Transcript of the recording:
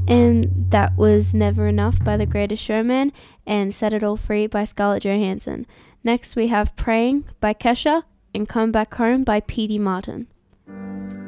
And that was Never Enough by The Greatest Showman and Set It All Free by Scarlett Johansson. Next we have Praying by Kesha and Come Back Home by Petey Martin.